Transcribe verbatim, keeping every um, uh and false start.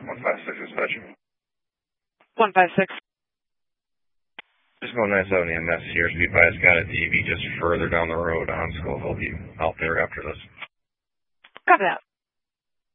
one five six dispatch. one five six. Just going nine seventy M S here. Speed bias got a D V just further down the road on Schofield. You out there after this? Copy that.